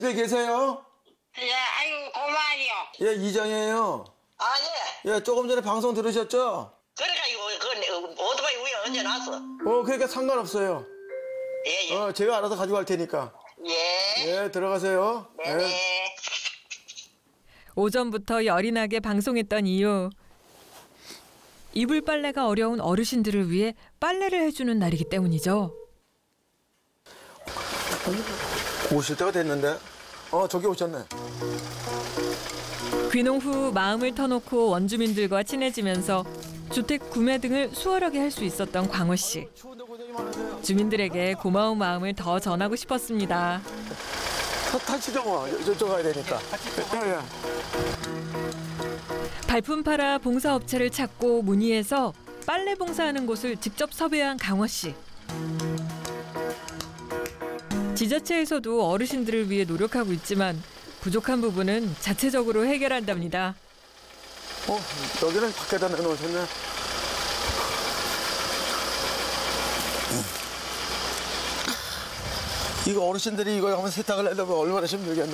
집에 계세요? 예, 아이고, 고마워요. 예, 이장이에요. 아, 예. 예, 조금 전에 방송 들으셨죠? 그러니까 이거, 오토바이 위에 얹어놨어. 그러니까 상관없어요. 예, 예. 제가 알아서 가져갈 테니까. 예. 예, 들어가세요. 네네. 예. 오전부터 열이 나게 방송했던 이유. 이불 빨래가 어려운 어르신들을 위해 빨래를 해주는 날이기 때문이죠. 오실 때가 됐는데. 저기 오셨네. 귀농 후 마음을 터놓고 원주민들과 친해지면서 주택 구매 등을 수월하게 할 수 있었던 광호 씨. 추운데 고생이 많으세요. 주민들에게 고마운 마음을 더 전하고 싶었습니다. 타시죠 뭐. 저쪽 가야 되니까. 예, 예. 발품 팔아 봉사업체를 찾고 문의해서 빨래 봉사하는 곳을 직접 섭외한 강호 씨. 지자체에서도 어르신들을 위해 노력하고 있지만 부족한 부분은 자체적으로 해결한답니다. 여기는 밖에다 내놓으셨네. 이거 어르신들이 이거 하면 세탁을 하려면 얼마나 힘들겠나.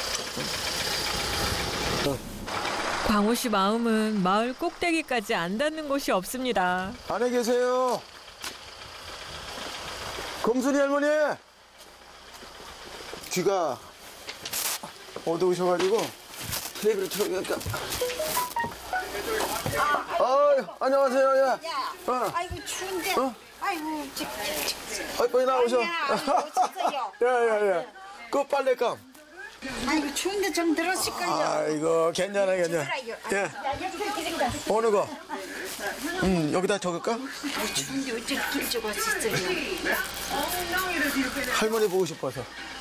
광호 씨 마음은 마을 꼭대기까지 안 닿는 곳이 없습니다. 안에 계세요. 검순이 할머니. 귀가 어두우셔가지고 테이블을 틀어니까. 안녕하세요. 예. 야, 아이고 추운데. 아이고, 빨리 나오셔. 오셨어요. 예. 그 빨래감. 아이고 추운데 좀 들었을걸요. 아이고 괜찮아. 예. 어느 거? 여기다 적을까? 추운데 어째 길 주고 왔었어요. 할머니 보고 싶어서.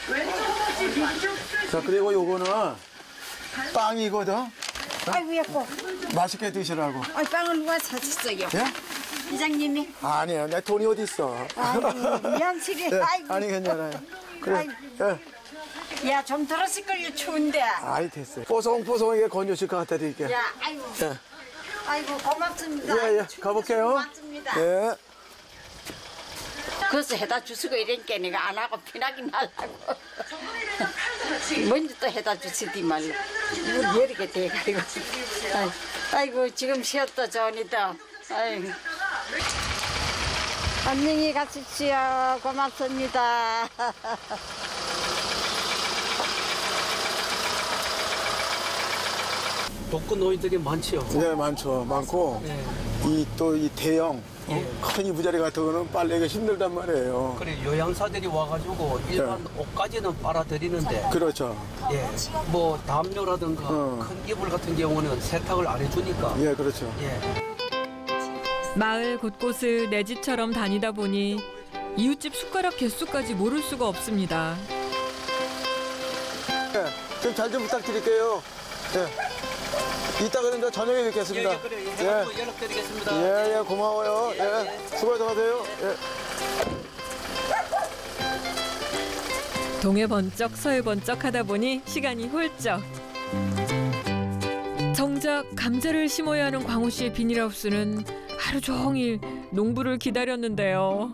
자, 그리고 요거는 빵이거든. 아이고 예뻐. 맛있게 드시라고. 빵을 누가 사줬어요? 예? 이장님이. 아니에요. 내 돈이 어디 있어. 아이고 연칠이. 예, 아이고. 아니 괜찮아요. 그래. 아이고. 예. 야, 좀 들었을걸요 추운데. 아이 됐어요. 뽀송뽀송하게 건져줄 것 같아 드릴게요. 야, 아이고. 예. 아이고 고맙습니다. 예. 추운데 가볼게요. 고맙습니다. 예. 그래서 해다 주시고 이러니까 내가 안 하고 피나기 날라고. 먼저 또 해다 주시디 말로. 이거 여리게 돼가지고. 아이고 지금 쉬었다 전이다. 아이고. 안녕히 가십시오. 고맙습니다. 독거 노인들이 많지요. 네, 많고 이 또 이 대형 큰 이부자리 같은 거는 빨래가 힘들단 말이에요. 그래 요양사들이 와가지고 일반 옷까지는 빨아들이는데 그렇죠. 예, 뭐 담요라든가 큰 이불 같은 경우는 세탁을 안 해주니까 예, 그렇죠. 예. 마을 곳곳을 내 집처럼 다니다 보니 이웃집 숟가락 개수까지 모를 수가 없습니다. 예, 좀 잘 좀 부탁드릴게요. 예. 이따가는 저 저녁에 뵙겠습니다. 예, 그래 해갖고 연락드리겠습니다. 예, 고마워요. 예. 수고해서 가세요. 예. 동해 번쩍 서해 번쩍 하다 보니 시간이 훌쩍. 정작 감자를 심어야 하는 광호 씨의 비닐하우스는 하루 종일 농부를 기다렸는데요.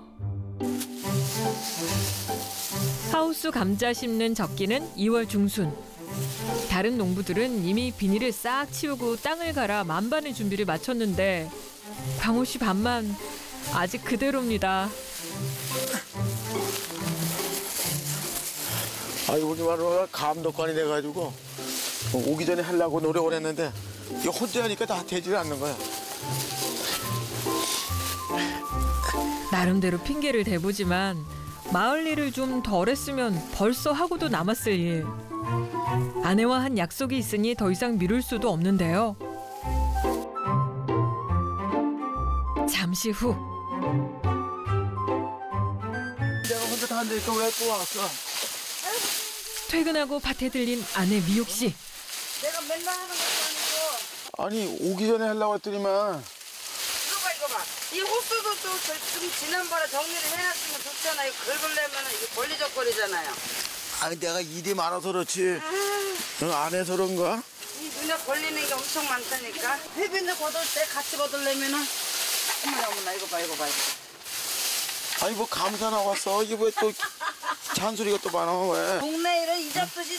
하우스 감자 심는 적기는 2월 중순. 다른 농부들은 이미 비닐을 싹 치우고 땅을 갈아 만반의 준비를 마쳤는데 광호 씨 반만 아직 그대로입니다. 우리 마누라가 감독관이 돼가지고 오기 전에 하려고 노력을 했는데 이거 혼자 하니까 다 되질 않는 거야. 나름대로 핑계를 대보지만 마을 일을 좀 덜 했으면 벌써 하고도 남았을 일. 아내와 한 약속이 있으니 더 이상 미룰 수도 없는데요. 잠시 후 내가 혼자 다 한다니까 왜 또 왔어? 퇴근하고 밭에 들린 아내 미옥 씨. 내가 맨날 하는 것도 아니고. 아니 오기 전에 하려고 했더니만 이거 봐. 이 호수도 좀 지난번에 정리를 해놨으면 좋잖아요. 긁으려면 이게 걸리적거리잖아요. 내가 일이 많아서 그렇지 안 해서 그런가? 이 눈에 걸리는 게 엄청 많다니까. 해변에 걷을 때 같이 걷으려면은 어머나 이거 봐. 아니 뭐 감사 나왔어. 이게 왜 또 잔소리가 또 많아 왜? 동네 일은 잊었듯이